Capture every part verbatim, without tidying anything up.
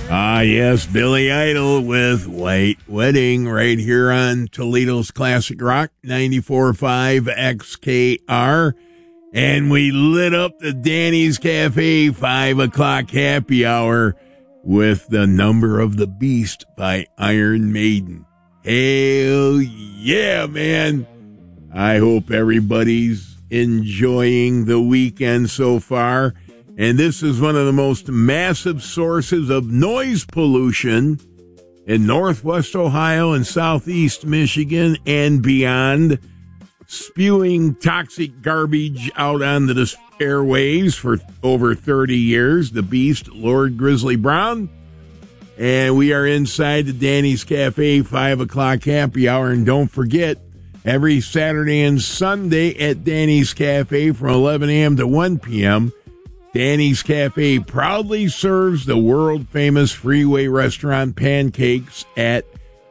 Ah, yes, Billy Idol with White Wedding right here on Toledo's Classic Rock, ninety-four point five X K R. And we lit up the Danny's Cafe five o'clock happy hour with The Number of the Beast by Iron Maiden. Hell yeah, man. I hope everybody's enjoying the weekend so far. And this is one of the most massive sources of noise pollution in Northwest Ohio and Southeast Michigan and beyond, spewing toxic garbage out onto the airwaves for over thirty years. The Beast, Lord Grizzly Brown. And we are inside the Danny's Cafe five o'clock happy hour. And don't forget, every Saturday and Sunday at Danny's Cafe from eleven a.m. to one p.m., Danny's Cafe proudly serves the world-famous Freeway Restaurant pancakes at,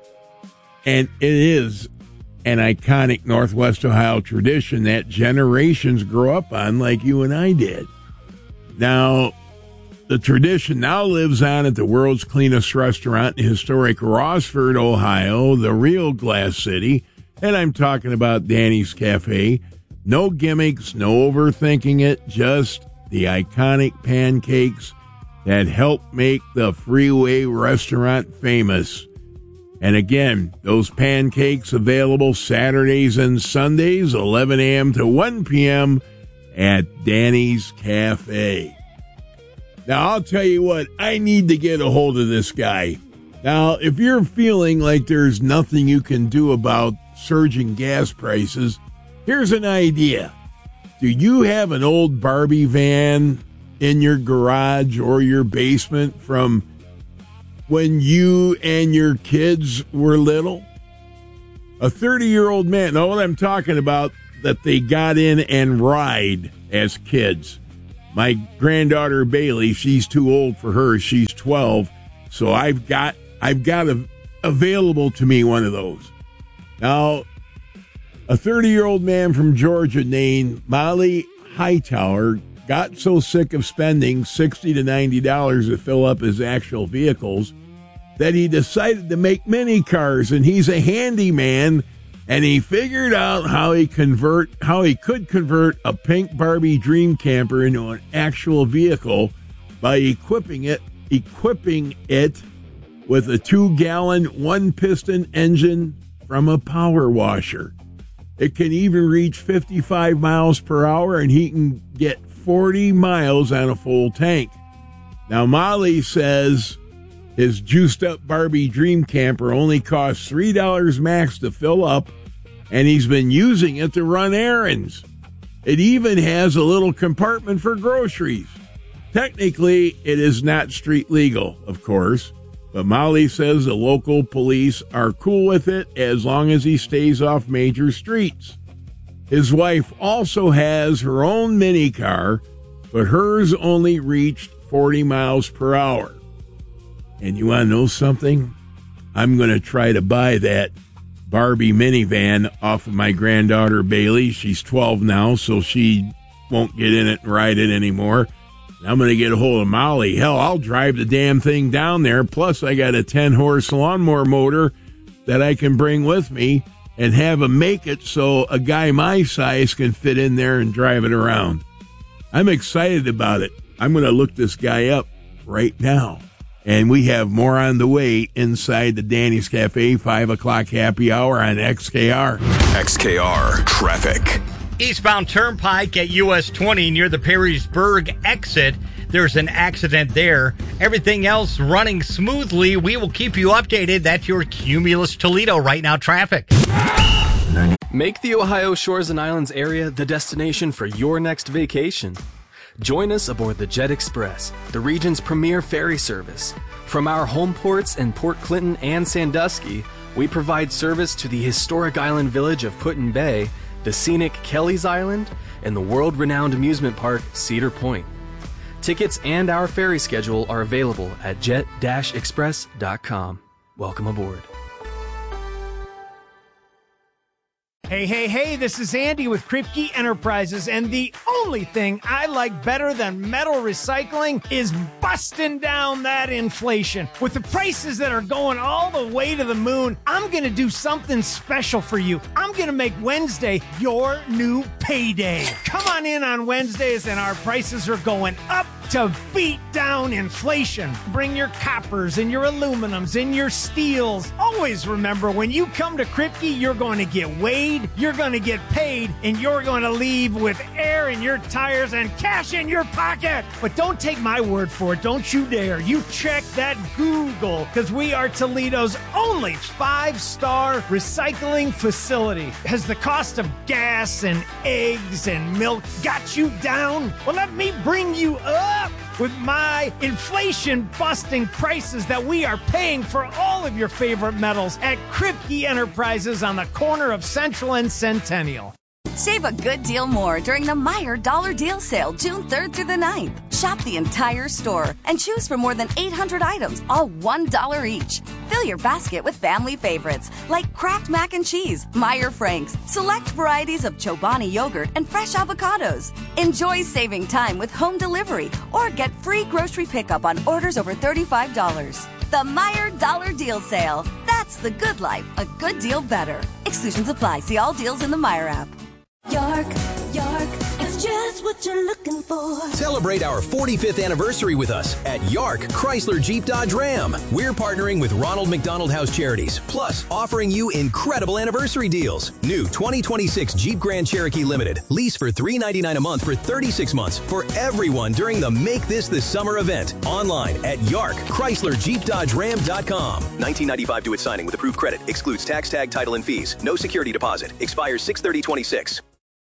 and it is an iconic Northwest Ohio tradition that generations grow up on like you and I did. Now, the tradition now lives on at the world's cleanest restaurant in historic Rossford, Ohio, the real Glass City, and I'm talking about Danny's Cafe. No gimmicks, no overthinking it, just the iconic pancakes that help make the Freeway Restaurant famous. And again, those pancakes available Saturdays and Sundays, eleven a.m. to one p.m. at Danny's Cafe. Now, I'll tell you what, I need to get a hold of this guy. Now, if you're feeling like there's nothing you can do about surging gas prices, here's an idea. Do you have an old Barbie van in your garage or your basement from when you and your kids were little? A thirty-year-old man, know what I'm talking about, that they got in and ride as kids. My granddaughter Bailey, she's too old for her. She's twelve, so I've got I've got a, available to me one of those. Now, a thirty-year-old man from Georgia named Molly Hightower got so sick of spending sixty to ninety dollars to fill up his actual vehicles that he decided to make mini cars, and he's a handyman, and he figured out how he convert how he could convert a pink Barbie dream camper into an actual vehicle by equipping it equipping it with a two-gallon, one-piston engine from a power washer. It can even reach fifty-five miles per hour, and he can get forty miles on a full tank. Now, Molly says his juiced-up Barbie dream camper only costs three dollars max to fill up, and he's been using it to run errands. It even has a little compartment for groceries. Technically, it is not street legal, of course, but Molly says the local police are cool with it as long as he stays off major streets. His wife also has her own mini car, but hers only reached forty miles per hour. And you want to know something? I'm going to try to buy that Barbie minivan off of my granddaughter Bailey. She's twelve now, so she won't get in it and ride it anymore. I'm going to get a hold of Molly. Hell, I'll drive the damn thing down there. Plus, I got a ten-horse lawnmower motor that I can bring with me and have him make it so a guy my size can fit in there and drive it around. I'm excited about it. I'm going to look this guy up right now. And we have more on the way inside the Danny's Cafe five o'clock happy hour on X K R. X K R Traffic. Eastbound Turnpike at U S twenty near the Perrysburg exit. There's an accident there. Everything else running smoothly. We will keep you updated. That's your Cumulus Toledo Right Now traffic. Make the Ohio Shores and Islands area the destination for your next vacation. Join us aboard the Jet Express, the region's premier ferry service. From our home ports in Port Clinton and Sandusky, we provide service to the historic island village of Put in Bay, the scenic Kelly's Island, and the world-renowned amusement park Cedar Point. Tickets and our ferry schedule are available at jet dash express dot com. Welcome aboard. Hey, hey, hey, this is Andy with Kripke Enterprises, and the only thing I like better than metal recycling is busting down that inflation. With the prices that are going all the way to the moon, I'm going to do something special for you. I'm going to make Wednesday your new payday. Come on in on Wednesdays, and our prices are going up to beat down inflation. Bring your coppers and your aluminums and your steels. Always remember, when you come to Kripke, you're going to get weighed, you're going to get paid, and you're going to leave with air in your tires and cash in your pocket. But don't take my word for it. Don't you dare. You check that Google, because we are Toledo's only five-star recycling facility. Has the cost of gas and eggs and milk got you down? Well, let me bring you up with my inflation-busting prices that we are paying for all of your favorite metals at Kripke Enterprises on the corner of Central and Centennial. Save a good deal more during the Meijer Dollar Deal Sale, June third through the ninth. Shop the entire store and choose from more than eight hundred items, all one dollar each. Fill your basket with family favorites like Kraft Mac and Cheese, Meijer Franks, select varieties of Chobani yogurt, and fresh avocados. Enjoy saving time with home delivery or get free grocery pickup on orders over thirty-five dollars. The Meijer Dollar Deal Sale. That's the good life, a good deal better. Exclusions apply. See all deals in the Meijer app. York, York, it's just what you're looking for. Celebrate our forty-fifth anniversary with us at York Chrysler Jeep Dodge Ram. We're partnering with Ronald McDonald House Charities, plus offering you incredible anniversary deals. New twenty twenty-six Jeep Grand Cherokee Limited. Lease for three hundred ninety-nine dollars a month for thirty-six months for everyone during the Make This the Summer event. Online at York Chrysler Jeep Dodge Ram dot com. nineteen ninety-five due at signing with approved credit. Excludes tax, tag, title, and fees. No security deposit. Expires six thirty twenty-six.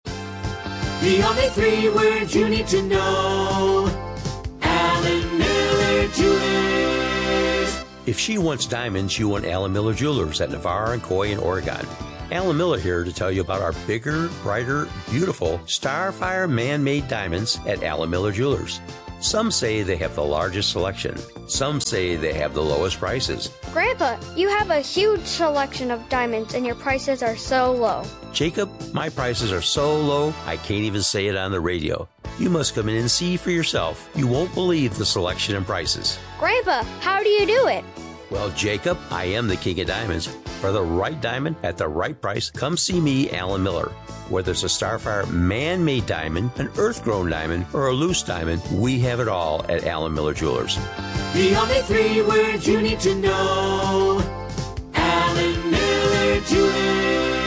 The only three words you need to know. Alan Miller Jewelers. If she wants diamonds, you want Alan Miller Jewelers at Navarre and Coy in Oregon. Alan Miller here to tell you about our bigger, brighter, beautiful Starfire man-made diamonds at Alan Miller Jewelers. Some say they have the largest selection. Some say they have the lowest prices. Grandpa, you have a huge selection of diamonds and your prices are so low. Jacob, my prices are so low, I can't even say it on the radio. You must come in and see for yourself. You won't believe the selection and prices. Grandpa, how do you do it? Well, Jacob, I am the king of diamonds. For the right diamond at the right price, come see me, Alan Miller. Whether it's a Starfire man-made diamond, an earth-grown diamond, or a loose diamond, we have it all at Alan Miller Jewelers. The only three words you need to know. Alan Miller Jewelers.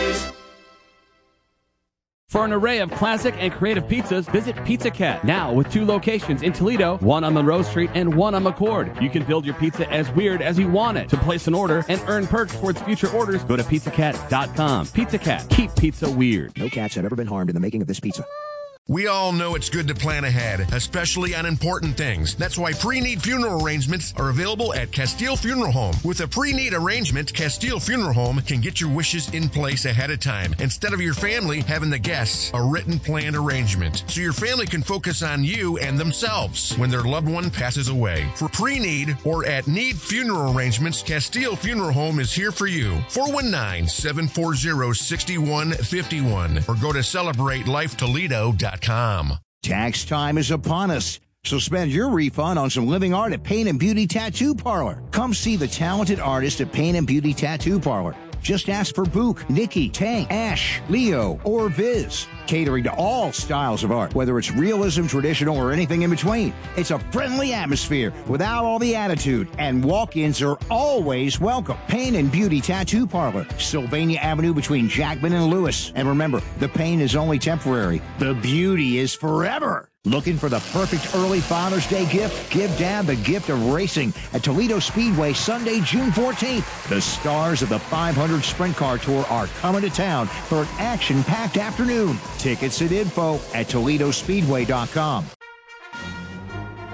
For an array of classic and creative pizzas, visit Pizza Cat. Now with two locations in Toledo, one on Monroe Street and one on McCord. You can build your pizza as weird as you want it. To place an order and earn perks towards future orders, go to pizza cat dot com. Pizza Cat. Keep pizza weird. No cats have ever been harmed in the making of this pizza. We all know it's good to plan ahead, especially on important things. That's why pre-need funeral arrangements are available at Castile Funeral Home. With a pre-need arrangement, Castile Funeral Home can get your wishes in place ahead of time, instead of your family having the guests a written planned arrangement, so your family can focus on you and themselves when their loved one passes away. For pre-need or at need funeral arrangements, Castile Funeral Home is here for you. four one nine, seven four zero, six one five one or go to celebrate life toledo dot com. Tax time is upon us, so spend your refund on some living art at Paint and Beauty Tattoo Parlor. Come see the talented artist at Paint and Beauty Tattoo Parlor. Just ask for Book, Nikki, Tank, Ash, Leo, or Viz. Catering to all styles of art, whether it's realism, traditional, or anything in between. It's a friendly atmosphere without all the attitude, and walk-ins are always welcome. Pain and Beauty Tattoo Parlor, Sylvania Avenue between Jackman and Lewis. And remember, the pain is only temporary. The beauty is forever. Looking for the perfect early Father's Day gift? Give Dad the gift of racing at Toledo Speedway Sunday, June fourteenth. The stars of the five hundred Sprint Car Tour are coming to town for an action-packed afternoon. Tickets and info at Toledo Speedway dot com.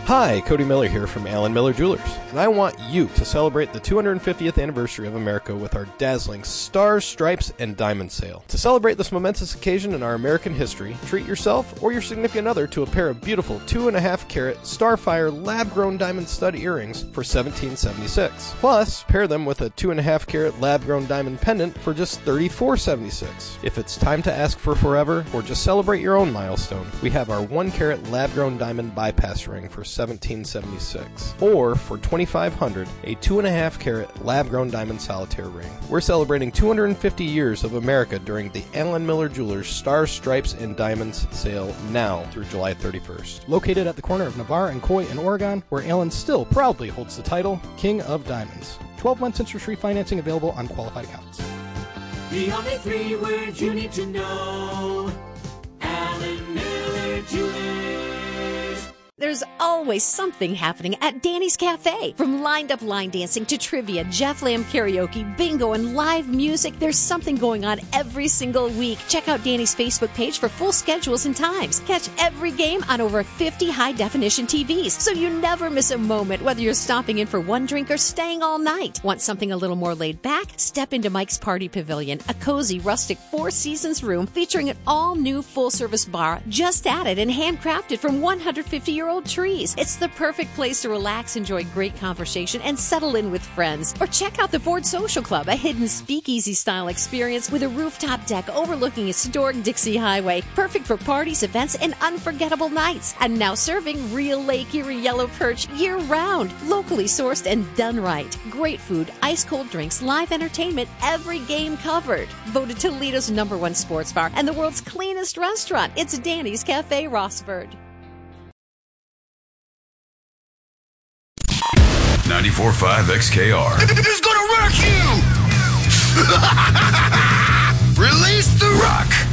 Hi, Cody Miller here from Alan Miller Jewelers, and I want you to celebrate the two hundred fiftieth anniversary of America with our dazzling Stars, Stripes, and Diamond sale. To celebrate this momentous occasion in our American history, treat yourself or your significant other to a pair of beautiful two and a half carat Starfire lab-grown diamond stud earrings for seventeen seventy-six. Plus, pair them with a two and a half carat lab-grown diamond pendant for just thirty-four seventy-six. If it's time to ask for forever or just celebrate your own milestone, we have our one carat lab-grown diamond bypass ring for seventeen seventy-six, or for twenty-five hundred, a two and a half carat lab-grown diamond solitaire ring. We're celebrating two hundred fifty years of America during the Alan Miller Jewelers Stars, Stripes, and Diamonds sale now through July thirty-first. Located at the corner of Navarre and Coy in Oregon, where Alan still proudly holds the title King of Diamonds. twelve months interest-free financing available on qualified accounts. The only three words you need to know. Alan Miller Jewelers. There's always something happening at Danny's Cafe. From lined-up line dancing to trivia, Jeff Lamb karaoke, bingo, and live music, there's something going on every single week. Check out Danny's Facebook page for full schedules and times. Catch every game on over fifty high-definition T Vs, so you never miss a moment, whether you're stopping in for one drink or staying all night. Want something a little more laid back? Step into Mike's Party Pavilion, a cozy, rustic Four Seasons room featuring an all-new full-service bar just added and handcrafted from one hundred fifty-year-old trees. It's the perfect place to relax, enjoy great conversation, and settle in with friends. Or check out the Ford Social Club, a hidden speakeasy-style experience with a rooftop deck overlooking historic Dixie Highway. Perfect for parties, events, and unforgettable nights. And now serving real Lake Erie yellow perch year-round. Locally sourced and done right. Great food, ice-cold drinks, live entertainment, every game covered. Voted Toledo's number one sports bar and the world's cleanest restaurant. It's Danny's Cafe Rossford. ninety-four point five X K R. It's gonna wreck you! Release the rock!